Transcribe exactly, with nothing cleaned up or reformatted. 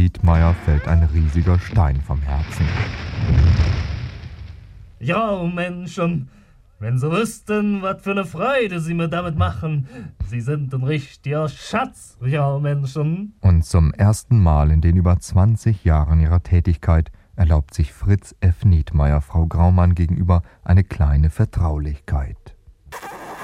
Niedmeyer fällt ein riesiger Stein vom Herzen. Ja, Menschen, wenn Sie wüssten, was für eine Freude Sie mir damit machen. Sie sind ein richtiger Schatz, ja, Menschen. Und zum ersten Mal in den über zwanzig Jahren ihrer Tätigkeit erlaubt sich Fritz F. Niedmeyer Frau Graumann gegenüber eine kleine Vertraulichkeit.